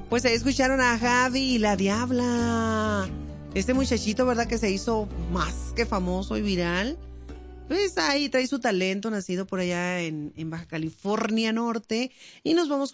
Pues ahí escucharon a Javi y la Diabla. Este muchachito, ¿verdad? Que se hizo más que famoso y viral. Pues ahí trae su talento, nacido por allá en Baja California Norte. Y nos vamos